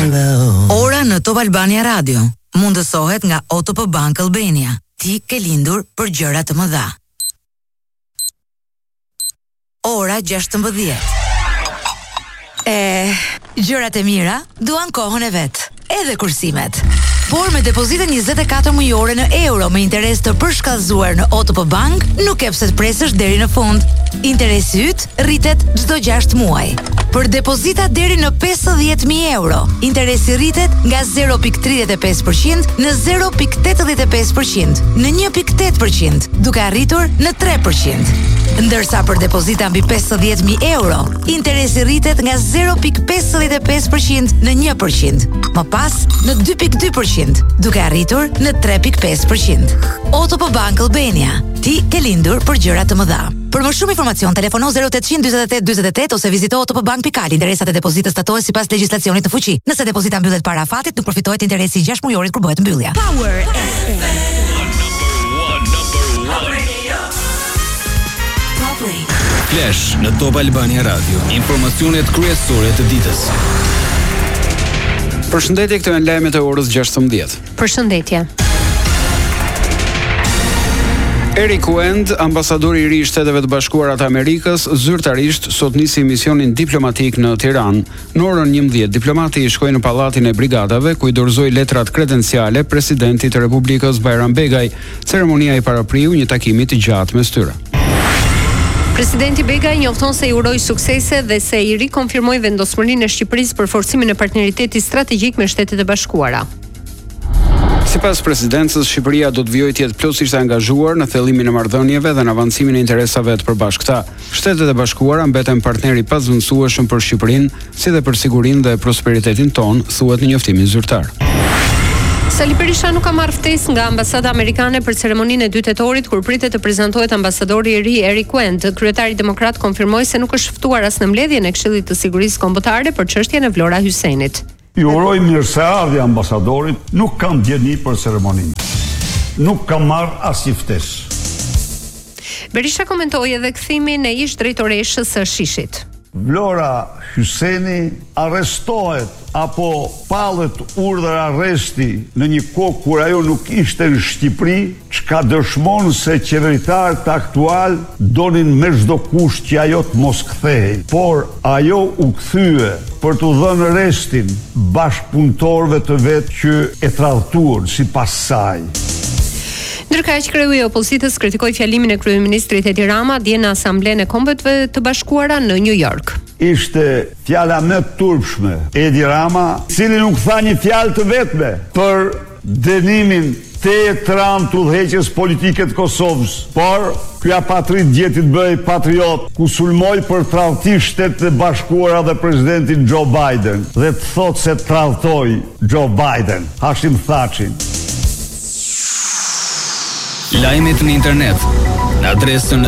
Ora në Top Albania Radio mundësohet nga OTP Bank Albania. Ti ke lindur për gjëra të mëdha. Ora 16. Gjërat e mira duan kohën e vet, edhe kursimet. Por me depozitën 24 mujore në euro me interes të përshkallëzuar në OTP Bank, nuk e pse të presësh deri në fund. Interesi yt rritet çdo 6 muaj. Për depozita deri në 50.000 euro, interesi rritet nga 0.35% në 0.85%, në 1.8%, duke arritur në 3%. Ndërsa për depozita mbi 50.000 euro, interesi rritet nga 0.55% në 1%, më pas në 2.2%, duke arritur në 3.5%. OTP Bank Albania. Ti ke lindur për gjëra të mëdha. Për më shumë informacion, telefono 0800 48 48 ose vizito otpbank.al. Interesat e depozitës statohen sipas legjislacionit në fuqi. Nëse depozita mbyllet para afatit, nuk përfitohet interesi i 6 mujorit kur bëhet mbyllja. Power FM. Flash në Top Albania Radio. Informacionet kryesore të ditës. Përshëndetje, këto janë lajmet e orës 16. Përshëndetje. Eric Wend, ambasadori i ri i Shteteve të Bashkuara të Amerikës, zyrtarisht sot nisi misionin diplomatik në Tiranë. Në orën 11, diplomati shkoi në Pallatin e Brigadave, ku i dorëzoi letrat kredenciale presidentit të Republikës Bajram Begaj. Ceremonia i parapriu një takimi të gjatë mes tyre. Presidenti Begaj njofton se i uroi suksese dhe se i rikonfirmoi vendosmërinë e Shqipërisë për forcimin e partneritetit strategjik me Shtetet e Bashkuara. Sipas presidencës, Shqipëria do të vijojë të jetë plotësisht e angazhuar në thellimin e marrëdhënieve dhe në avancimin e interesave të përbashkëta. Shtetet e Bashkuara mbeten partneri pazvendësueshëm për Shqipërinë, si dhe për sigurinë dhe prosperitetin ton, thuhet në njoftimin zyrtar. Sali Berisha nuk ka marrë ftesë nga ambasada amerikane për ceremoninë e 2 tetorit, kur pritet të prezantohet ambasadori i ri Eric Wend. Kryetari demokrat konfirmoi se nuk është ftuar as në mbledhjen e Këshillit të Sigurisë Kombëtare për çështjen e Vlora Hysenit. Ju uroj mirëseardhje ambasadorit, nuk kam djeni për ceremoninë. Nuk kam marrë asnjë ftesë. Berisha komentoi edhe kthimin e ish drejtoreshës së Shishit. Vlora Hyseni arrestohet apo pallet urdhër arresti në një kohë kur ajo nuk ishte në Shqipëri, çka dëshmon se qeveritarët aktual donin me çdo kusht që ajo të mos kthehej. Por ajo u kthye për t'u dhënë restin bashkëpunëtorëve të vet që e tradhtuan sipas saj. Ndërkaq, kreu i opozitës kritikoi fjalimin e kryeministrit Edi Rama dje në Asamblenë e Kombëve të Bashkuara në New York. Ishte fjala më turpshme Edi Rama, i cili nuk tha një fjalë të vetme për dënimin teatral të udhëheqjes politike të Kosovës, por ky apatrit gjeti të bëj patriot, ku sulmoi për tradhtisht Shtetet e Bashkuara dhe presidentin Joe Biden, dhe të thotë se tradhtoi Joe Biden, Hashim Thacin. Lajmet në internet në adresën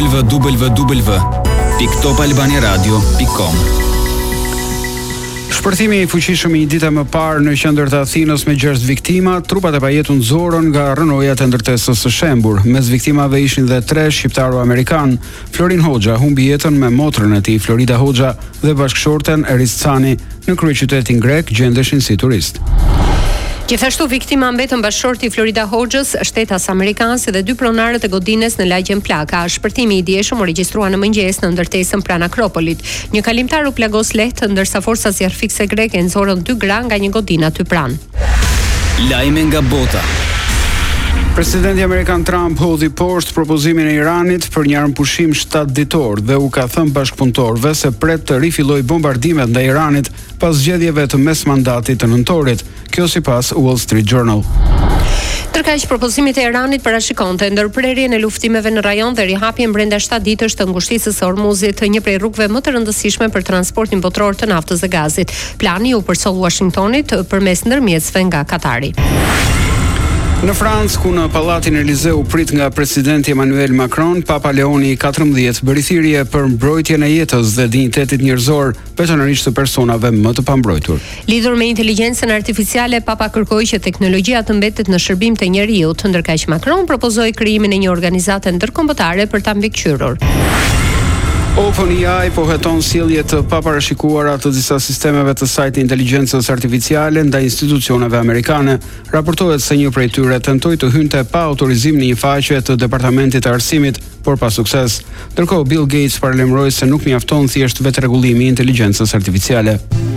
www.topalbaniaradio.com. Shpërthimi i fuqishëm i një dite më parë në qendër të Athinës me 6 viktima, trupat e pajetur nxorën nga rënojat e ndërtesës së Shembur. Mes viktimave ishin dhe 3 shqiptaro-amerikan. Florin Hoxha humbi jetën me motrën e tij, Florida Hoxha, dhe bashkëshorten Eris Cani në kryeqytetin grek gjendeshin si turist. Gjithashtu viktima mbetën bashkëshorti Florida Hoxhës, shtetas amerikan, si dhe 2 pronarët e godines në lagjen Plaka. Shpërtimi i dieshëm u regjistrua në mëngjes në ndërtesën pranë Akropolit. Një kalimtar u plagos lehtë, ndërsa forcat zjarrfikse greke nxorën 2 gra nga një godinë aty pranë. Lajme nga bota. Presidenti amerikan Trump hodhi poshtë propozimin e Iranit për një armpushim 7 ditor dhe u ka thënë bashkëpunëtorëve se pret të rifillojë bombardimet ndaj Iranit pas zgjedhjeve të mesmandatit të nëntorit. Kjo sipas Wall Street Journal. Ndërkaq, propozimit e Iranit parashikonte ndërprerjen e luftimeve në rajon dhe rihapjen brenda 7 ditësh të ngushtisës së Hormuzit, një prej rrugëve më të rëndësishme për transportin botror të naftës dhe gazit. Plani u përsoll Washingtonit përmes ndërmjetësve nga Katari. Në Francë, ku në Pallatin Elizeu prit nga presidenti Emmanuel Macron, Papa Leoni XIV bëri thirrje për mbrojtjen e jetës dhe dinjitetit njerëzor, veçanërisht të personave më të pambrojtur. Lidhur me inteligjencën artificiale, Papa kërkoi që teknologjia të mbetet në shërbim të njerëzit, ndërkaq Macron propozoi krijimin e një organizate ndërkombëtare për ta mbikëqyrur. OpenAI po heton sjellje të paparashikuara të disa sistemeve të sajtë inteligjencës artificiale ndaj institucioneve amerikane. Raportohet se një prej tyre tentoi të hynte pa autorizim në një faqe të Departamentit të Arsimit, por pa sukses. Ndërkohë Bill Gates paralajmëroi se nuk mjafton thjesht vetë rregullimi i inteligjencës artificiale.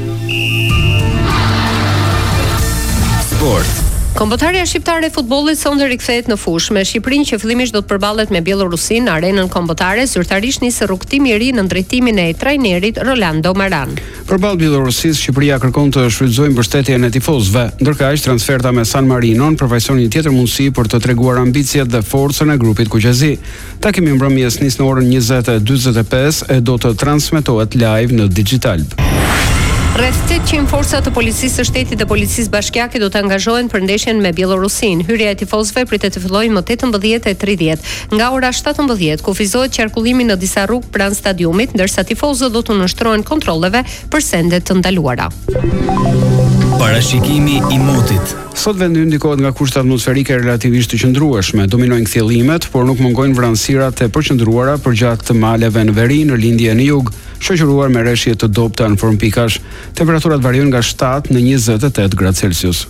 Sport. Kombëtarja shqiptare e futbollit sonte rikthehet në fushë me Shqipërinë që fillimisht do të përballet me Bielorusinë në arenën kombëtare, zyrtarisht nis rrugtimi i ri në drejtimin e trajnerit Rolando Maran. Përballë Bielorusisë, Shqipëria kërkon të shfrytëzojë mbështetjen e tifozëve. Ndërkaq, transferta me San Marinon përfaqëson një tjetër mundësi për të treguar ambicjet dhe forcën e grupit kuqezi. Takimi mbrëmjes nis në orën 20:45 e do të transmetohet live në digital. Rreth 800 forca të policisë së shtetit dhe policisë bashkiake do të angazhohen për ndeshjen me Bielorusinë. Hyrja e tifozëve pritet të fillojë më 18:30. Nga ora 17 kufizohet qarkullimi në disa rrugë pranë stadiumit, ndërsa tifozët do të nënshtrohen kontrolleve për sende të ndaluara. Parashikimi i motit. Sot vendi ndikohet nga kushte atmosferike relativisht të qëndrueshme, dominojnë kthjellimet, por nuk mungojnë vranësirat e përqendruara përgjatë maleve në veri, në lindje në jug, shoqëruar me rreshje të dobta në formë pikash. Temperaturat variojnë nga 7 në 28 gradë Celsius.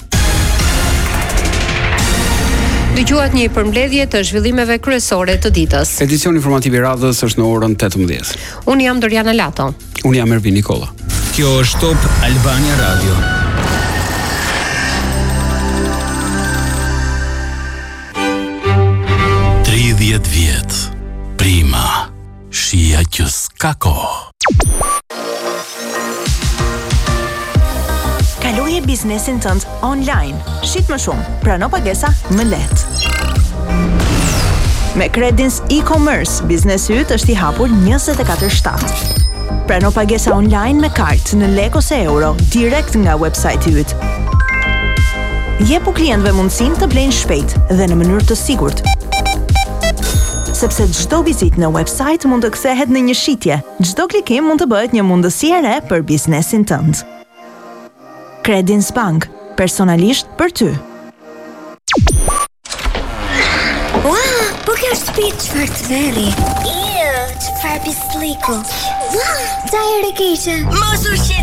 Dëgjuat një përmbledhje të zhvillimeve kryesore të ditës. Edicioni informativ i radhës është në orën 18. Unë jam Doriana Lato. Unë jam Ervin Nikola. Kjo është Top Albania Radio. Vjet, prima, shia që s'ka kohë. Kaloje biznesin tënd online. Shit më shumë, prano pagesa më lehtë. Me Credins e-commerce, biznesi yt është i hapur 24/7. Prano pagesa online me kartë në lek ose euro, direkt nga websajti yt. Jepu klientëve mundësinë të blejnë shpejt dhe në mënyrë të sigurt. Sepse çdo vizitë në website mund të kthehet në një shitje. Çdo klikim mund të bëhet një mundësi e re për biznesin tënd. Credins Bank, personalisht për ty. Wow, po kjo shtëpi çfarë të veri. Çfarë pisliku. Wow, çfarë keqe. Mos u shit